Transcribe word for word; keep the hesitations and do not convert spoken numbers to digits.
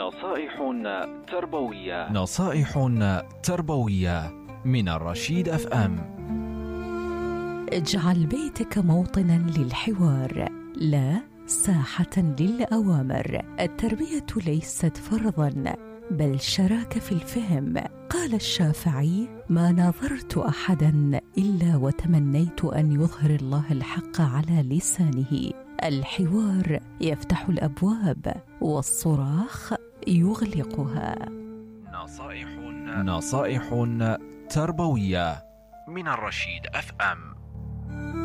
نصائح تربوية. نصائح تربوية من الرشيد أف أم. اجعل بيتك موطنا للحوار لا ساحة للأوامر. التربية ليست فرضا بل شراكة في الفهم. قال الشافعي: ما ناظرت أحدا إلا وتمنيت أن يظهر الله الحق على لسانه. الحوار يفتح الأبواب والصراخ يغلقها. نصائح نصائح تربوية من الرشيد أف أم.